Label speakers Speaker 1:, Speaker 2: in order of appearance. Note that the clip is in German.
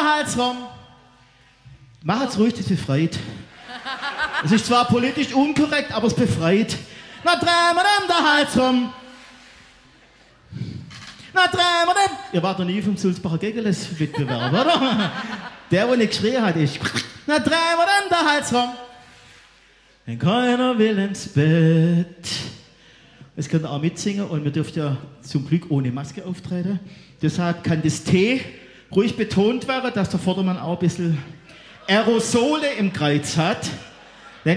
Speaker 1: Hals rum. Macht's ruhig, das befreit. Es ist zwar politisch unkorrekt, aber es befreit. Na, drehen wir dem den Hals rum. Na, drehen wir dem. Ihr wart noch nie vom Sulzbacher Gegeles-Wettbewerb, oder? Der nicht geschrien hat, ist. Na, drehen wir dem den Hals rum. Denn keiner will ins Bett. Es könnt ihr auch mitsingen und wir dürfen ja zum Glück ohne Maske auftreten. Deshalb kann das T ruhig betont werden, dass der Vordermann auch ein bisschen Aerosole im Kreuz hat.